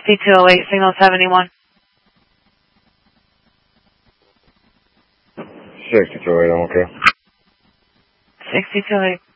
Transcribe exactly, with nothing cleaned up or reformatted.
sixty-two oh eight, signal seventy-one. sixty-two oh eight, I'm okay. sixty-two oh eight.